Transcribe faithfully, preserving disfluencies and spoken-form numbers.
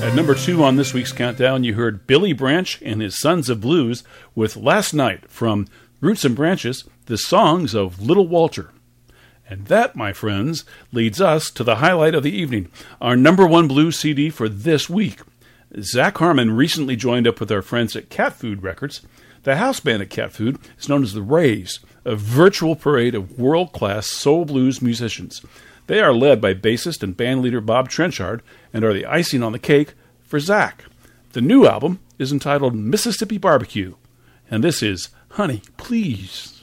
At number two on this week's countdown, you heard Billy Branch and his Sons of Blues with Last Night from Roots and Branches, the songs of Little Walter. And that, my friends, leads us to the highlight of the evening, our number one blues C D for this week. Zach Harmon recently joined up with our friends at Cat Food Records. The house band at Cat Food is known as the Rays, a virtual parade of world-class soul blues musicians. They are led by bassist and bandleader Bob Trenchard and are the icing on the cake for Zach. The new album is entitled Mississippi Barbecue, and this is Honey, Please.